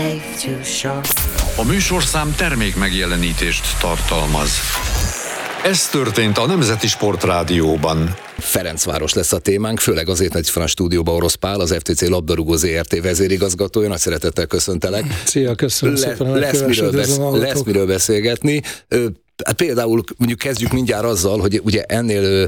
A műsorszám termék megjelenítést tartalmaz. Ez történt a Nemzeti Sportrádióban. Ferencváros lesz a témánk, főleg azért, mert itt van a stúdióban Orosz Pál, az FTC labdarúgó ZRT vezérigazgatója. Nagy szeretettel köszöntelek. Szia, köszönöm szépen. Lesz miről beszélgetni. Például mondjuk kezdjük mindjárt azzal, hogy ugye ennél